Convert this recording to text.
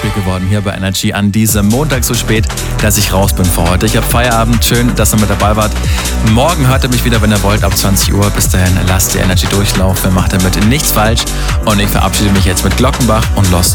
Endspiel geworden hier bei Energy an diesem Montag so spät, dass ich raus bin für heute. Ich habe Feierabend, schön, dass ihr mit dabei wart. Morgen hört ihr mich wieder, wenn ihr wollt, ab 20 Uhr. Bis dahin lasst die Energy durchlaufen, macht damit nichts falsch und ich verabschiede mich jetzt mit Glockenbach und Los